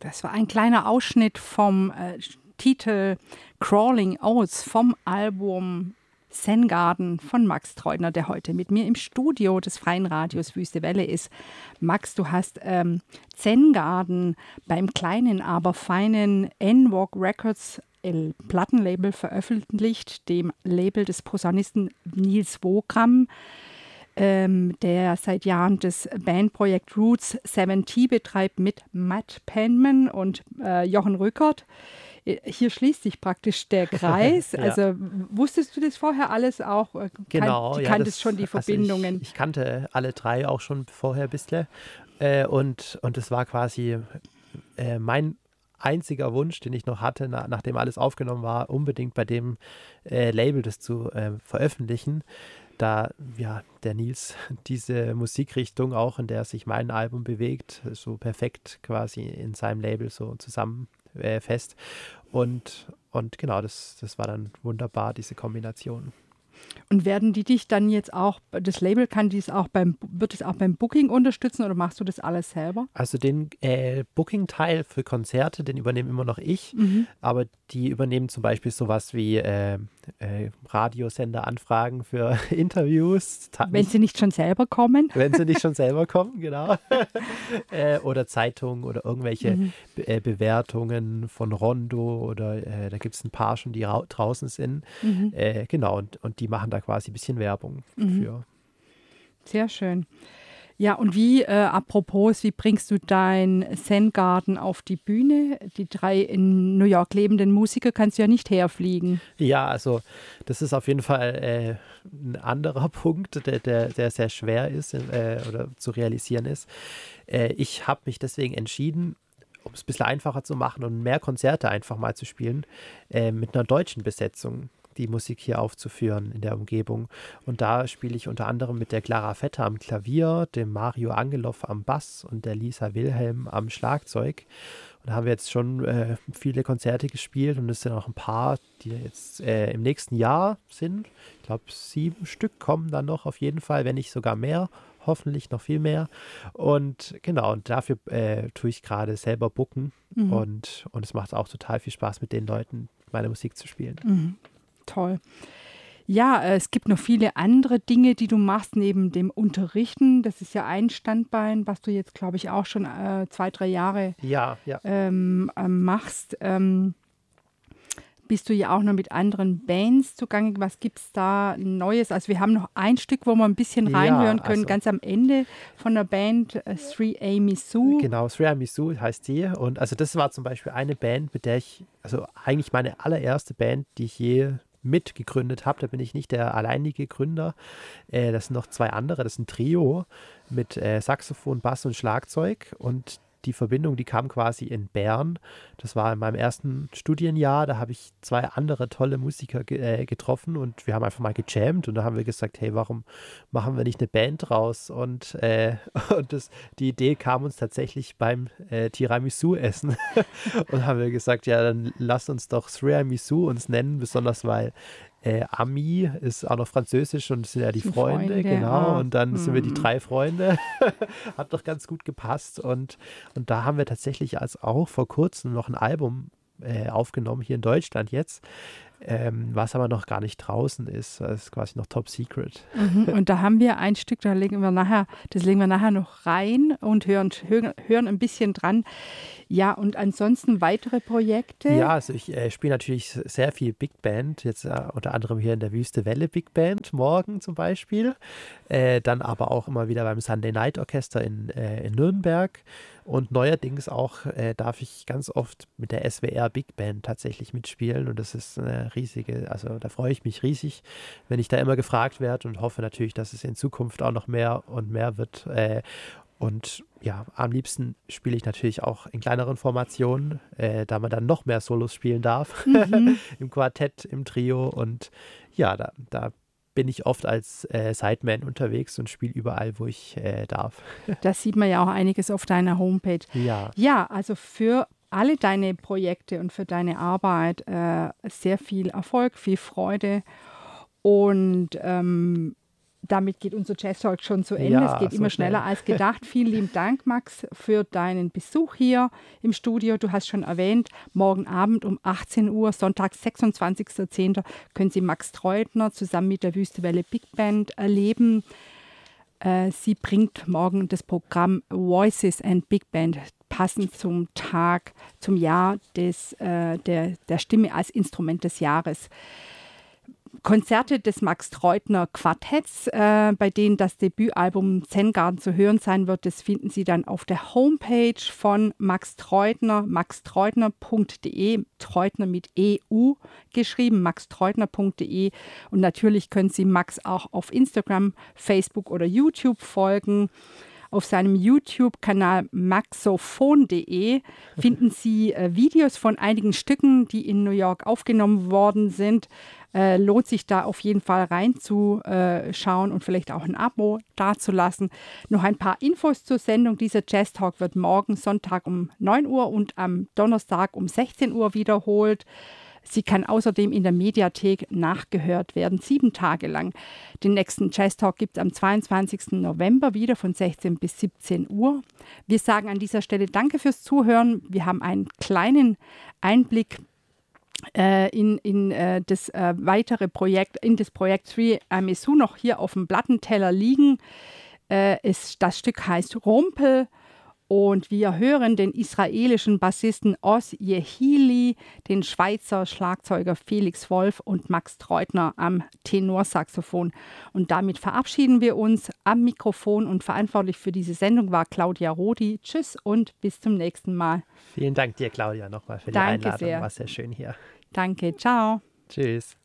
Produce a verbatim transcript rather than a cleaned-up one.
Das war ein kleiner Ausschnitt vom äh, Titel Crawling Oats vom Album Zen Garden von Max Treutner, der heute mit mir im Studio des Freien Radios Wüste Welle ist. Max, du hast ähm, Zen Garden beim kleinen, aber feinen N-Walk Records Plattenlabel veröffentlicht, dem Label des Posaunisten Nils Wogram, ähm, der seit Jahren das Bandprojekt Roots siebzig betreibt mit Matt Penman und äh, Jochen Rückert. Hier schließt sich praktisch der Kreis. Ja. Also wusstest du das vorher alles auch? Genau. Du ja, kanntest das, schon die Verbindungen. Also ich, ich kannte alle drei auch schon vorher ein bisschen. Äh, und, und es war quasi äh, mein einziger Wunsch, den ich noch hatte, na, nachdem alles aufgenommen war, unbedingt bei dem äh, Label das zu äh, veröffentlichen, da ja der Nils diese Musikrichtung auch, in der sich mein Album bewegt, so perfekt quasi in seinem Label so zusammen äh, fest. Und, und genau, das, das war dann wunderbar, diese Kombination. Und werden die dich dann jetzt auch, das Label kann dies auch beim, wird es auch beim Booking unterstützen oder machst du das alles selber? Also den äh, Booking-Teil für Konzerte, den übernehme immer noch ich, mhm. aber die übernehmen zum Beispiel sowas wie äh, äh, Radiosender-Anfragen für Interviews. Wenn sie nicht schon selber kommen. Wenn sie nicht schon selber kommen, genau. äh, oder Zeitungen oder irgendwelche mhm. Be- äh, Bewertungen von Rondo oder äh, da gibt es ein paar schon, die ra- draußen sind. Mhm. Äh, genau, und, und die machen da quasi ein bisschen Werbung mhm. für. Sehr schön. Ja, und wie, äh, apropos, wie bringst du dein Zen Garden auf die Bühne? Die drei in New York lebenden Musiker kannst du ja nicht herfliegen. Ja, also das ist auf jeden Fall äh, ein anderer Punkt, der, der, der sehr schwer ist äh, oder zu realisieren ist. Äh, ich habe mich deswegen entschieden, um es ein bisschen einfacher zu machen und mehr Konzerte einfach mal zu spielen, äh, mit einer deutschen Besetzung die Musik hier aufzuführen in der Umgebung. Und da spiele ich unter anderem mit der Clara Vetter am Klavier, dem Mario Angelov am Bass und der Lisa Wilhelm am Schlagzeug. Und da haben wir jetzt schon äh, viele Konzerte gespielt und es sind auch ein paar, die jetzt äh, im nächsten Jahr sind. Ich glaube, sieben Stück kommen dann noch auf jeden Fall, wenn nicht sogar mehr. Hoffentlich noch viel mehr. Und genau, und dafür äh, tue ich gerade selber booken. Mhm. Und, und es macht auch total viel Spaß, mit den Leuten meine Musik zu spielen. Mhm. Toll. Ja, äh, es gibt noch viele andere Dinge, die du machst neben dem Unterrichten. Das ist ja ein Standbein, was du jetzt, glaube ich, auch schon äh, zwei, drei Jahre ja, ja. Ähm, äh, machst. Ähm, bist du ja auch noch mit anderen Bands zugange. Was gibt es da Neues? Also wir haben noch ein Stück, wo wir ein bisschen reinhören ja, können, also, ganz am Ende von der Band äh, Three Amy Sue. Genau, Three Amy Sue heißt die. Und also das war zum Beispiel eine Band, mit der ich, also eigentlich meine allererste Band, die ich je mitgegründet habe. Da bin ich nicht der alleinige Gründer. Äh, das sind noch zwei andere. Das ist ein Trio mit äh, Saxophon, Bass und Schlagzeug. Und die Verbindung, die kam quasi in Bern. Das war in meinem ersten Studienjahr. Da habe ich zwei andere tolle Musiker ge- äh, getroffen und wir haben einfach mal gejammt. Und da haben wir gesagt, hey, warum machen wir nicht eine Band raus? Und, äh, und das, die Idee kam uns tatsächlich beim äh, Tiramisu-Essen. Und haben wir gesagt, ja, dann lass uns doch Tiramisu uns nennen, besonders weil Äh, Ami ist auch noch französisch und das sind ja die Freunde, Freunde, genau. ah. Und dann hm. sind wir die drei Freunde. Hat doch ganz gut gepasst. Und, und da haben wir tatsächlich als auch vor kurzem noch ein Album äh, aufgenommen, hier in Deutschland jetzt, ähm, was aber noch gar nicht draußen ist. Das ist quasi noch top secret. Mhm. Und da haben wir ein Stück, da legen wir nachher, das legen wir nachher noch rein und hören, hören, hören ein bisschen dran. Ja, und ansonsten weitere Projekte? Ja, also ich äh, spiele natürlich sehr viel Big Band, jetzt äh, unter anderem hier in der Wüste Welle Big Band, morgen zum Beispiel. Äh, dann aber auch immer wieder beim Sunday Night Orchester in, äh, in Nürnberg. Und neuerdings auch äh, darf ich ganz oft mit der S W R Big Band tatsächlich mitspielen. Und das ist eine riesige, also da freue ich mich riesig, wenn ich da immer gefragt werde und hoffe natürlich, dass es in Zukunft auch noch mehr und mehr wird. Äh, Und ja, am liebsten spiele ich natürlich auch in kleineren Formationen, äh, da man dann noch mehr Solos spielen darf. Mhm. Im Quartett, im Trio. Und ja, da, da bin ich oft als äh, Sideman unterwegs und spiele überall, wo ich äh, darf. Da sieht man ja auch einiges auf deiner Homepage. Ja. Ja, also für alle deine Projekte und für deine Arbeit äh, sehr viel Erfolg, viel Freude. Und ähm, damit geht unser Jazz Talk schon zu Ende. Ja, es geht so immer schneller schnell. als gedacht. Vielen lieben Dank, Max, für deinen Besuch hier im Studio. Du hast schon erwähnt, morgen Abend um achtzehn Uhr, Sonntag, sechsundzwanzigster zehnter können Sie Max Treutner zusammen mit der Wüstewelle Big Band erleben. Äh, sie bringt morgen das Programm Voices and Big Band, passend zum Tag, zum Jahr des, äh, der, der Stimme als Instrument des Jahres. Konzerte des Max Treutner Quartetts, äh, bei denen das Debütalbum Zen-Garden zu hören sein wird, das finden Sie dann auf der Homepage von Max Treutner, maxtreutner punkt de, Treutner mit E U geschrieben, maxtreutner punkt de. Und natürlich können Sie Max auch auf Instagram, Facebook oder YouTube folgen. Auf seinem YouTube-Kanal maxophon punkt de finden Sie äh, Videos von einigen Stücken, die in New York aufgenommen worden sind. Äh, lohnt sich da auf jeden Fall reinzuschauen und vielleicht auch ein Abo dazulassen. Noch ein paar Infos zur Sendung. Dieser Jazz Talk wird morgen Sonntag um neun Uhr und am Donnerstag um sechzehn Uhr wiederholt. Sie kann außerdem in der Mediathek nachgehört werden, sieben Tage lang. Den nächsten Jazz Talk gibt es am zweiundzwanzigsten November wieder von sechzehn bis siebzehn Uhr. Wir sagen an dieser Stelle Danke fürs Zuhören. Wir haben einen kleinen Einblick äh, in, in äh, das äh, weitere Projekt, in das Projekt Three Amesu noch hier auf dem Plattenteller liegen. Äh, es, das Stück heißt Rumpel. Und wir hören den israelischen Bassisten Oz Yehili, den Schweizer Schlagzeuger Felix Wolf und Max Treutner am Tenorsaxophon. Und damit verabschieden wir uns am Mikrofon und verantwortlich für diese Sendung war Claudia Rodi. Tschüss und bis zum nächsten Mal. Vielen Dank dir, Claudia, nochmal für die Danke Einladung. sehr. War sehr schön hier. Danke, ciao. Tschüss.